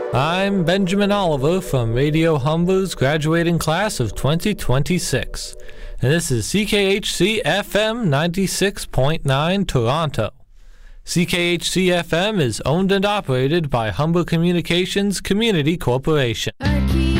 I'm Benjamin Oliver from Radio Humber's graduating class of 2026, and this is CKHC FM 96.9 Toronto. CKHC FM is owned and operated by Humber Communications Community Corporation.